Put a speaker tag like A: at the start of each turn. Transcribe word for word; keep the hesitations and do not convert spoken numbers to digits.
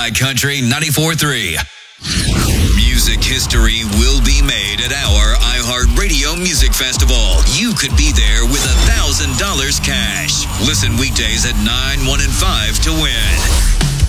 A: iCountry ninety-four point three. Music history will be made at our iHeartRadio Music Festival. You could be there with one thousand dollars cash. Listen weekdays at nine, one, and five to win.